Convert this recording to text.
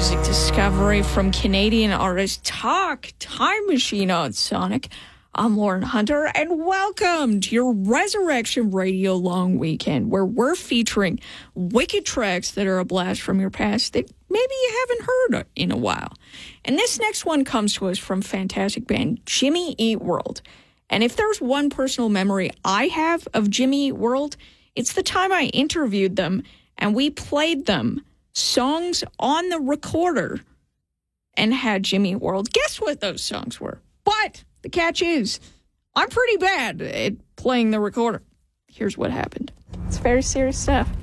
music discovery from Canadian artist Talk Time Machine on Sonic. I'm Lauren Hunter, and welcome to your Resurrection Radio Long Weekend, where we're featuring wicked tracks that are a blast from your past that maybe you haven't heard in a while. And this next one comes to us from fantastic band Jimmy Eat World. And if there's one personal memory I have of Jimmy Eat World, it's the time I interviewed them and we played them songs on the recorder and had Jimmy Eat World guess what those songs were. But the catch is, I'm pretty bad at playing the recorder. Here's what happened. It's very serious stuff.